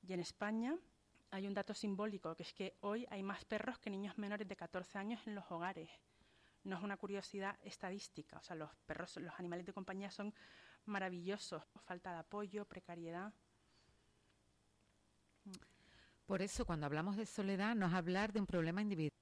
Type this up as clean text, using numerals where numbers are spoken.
Y en España hay un dato simbólico, que es que hoy hay más perros que niños menores de 14 años en los hogares. No es una curiosidad estadística, o sea, los perros, los animales de compañía son maravillosos. Falta de apoyo, precariedad. Por eso, cuando hablamos de soledad, no es hablar de un problema individual,